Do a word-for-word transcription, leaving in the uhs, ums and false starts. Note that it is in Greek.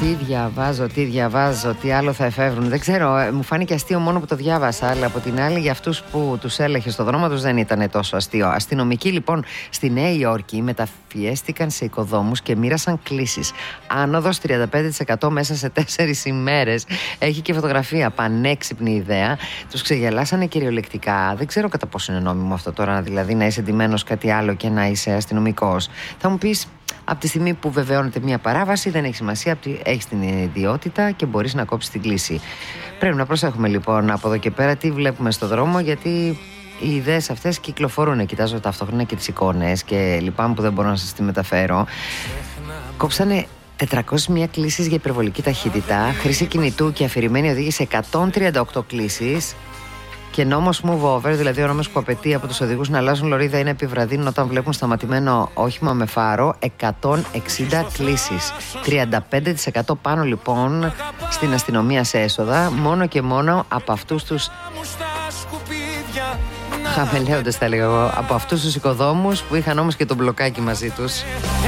Τι διαβάζω, τι διαβάζω, τι άλλο θα εφεύρουν. Δεν ξέρω, μου φάνηκε αστείο μόνο που το διάβασα. Αλλά από την άλλη, για αυτούς που τους έλεγε στο δρόμο τους δεν ήταν τόσο αστείο. Αστυνομικοί λοιπόν στη Νέα Υόρκη μεταφιέστηκαν σε οικοδόμους και μοίρασαν κλήσεις. Άνοδος τριάντα πέντε τοις εκατό μέσα σε τέσσερις ημέρες. Έχει και φωτογραφία. Πανέξυπνη ιδέα. Τους ξεγελάσανε κυριολεκτικά. Δεν ξέρω κατά πόσο είναι νόμιμο αυτό τώρα, δηλαδή να είσαι ντυμένος κάτι άλλο και να είσαι αστυνομικός. Θα μου πεις. Από τη στιγμή που βεβαιώνεται μια παράβαση, δεν έχει σημασία, έχεις την ιδιότητα και μπορείς να κόψεις την κλήση. Πρέπει να προσέχουμε λοιπόν από εδώ και πέρα τι βλέπουμε στο δρόμο, γιατί οι ιδέες αυτές κυκλοφορούν. Κοιτάζω ταυτόχρονα και τις εικόνες και λυπάμαι που δεν μπορώ να σας τη μεταφέρω. Κόψανε τετρακόσιες μία κλήσεις για υπερβολική ταχύτητα, χρήση κινητού και αφηρημένη οδήγηση σε εκατόν τριάντα οκτώ κλήσεις. Και νόμος move over, δηλαδή ο νόμος που απαιτεί από τους οδηγούς να αλλάζουν λωρίδα ή να επιβραδύνουν όταν βλέπουν σταματημένο όχημα με φάρο, εκατόν εξήντα κλήσεις. τριάντα πέντε τοις εκατό πάνω λοιπόν στην αστυνομία σε έσοδα, μόνο και μόνο από αυτούς τους χαμελέοντες, θα λέγω εγώ, από αυτούς τους οικοδόμους που είχαν όμως και το μπλοκάκι μαζί τους.